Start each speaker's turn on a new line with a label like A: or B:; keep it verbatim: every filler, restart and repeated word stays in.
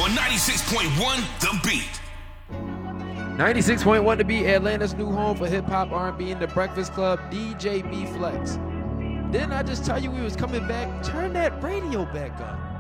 A: on ninety-six point one The Beat.
B: ninety-six point one The Beat, Atlanta's new home for hip-hop, R and B, and The Breakfast Club, D J B Flex. Didn't I just tell you we was coming back? Turn that radio back up.